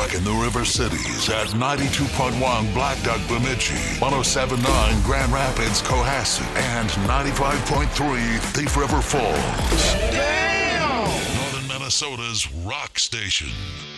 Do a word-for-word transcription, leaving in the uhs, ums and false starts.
Rockin' the River Cities at ninety-two point one Black Duck Bemidji, one oh seven point nine Grand Rapids Cohasset, and ninety-five point three Thief River Falls. Damn! Northern Minnesota's rock station.